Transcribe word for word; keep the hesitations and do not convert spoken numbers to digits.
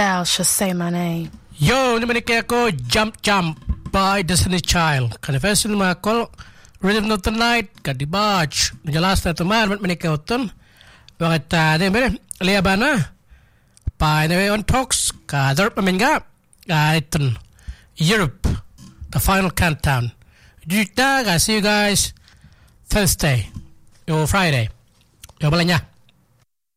Thou shalt say my name. Yo, ni menikah ko Jump Jump by Destiny Child. Kan version mga ko Rhythm of the Night kadi batch. Jelas na teman menikah utun. Waktu tadi mere lihat bana. Pa ini on talks kader peminga. Itun Europe, the final countdown. Juta, see you guys Thursday or Friday. Yo balanya.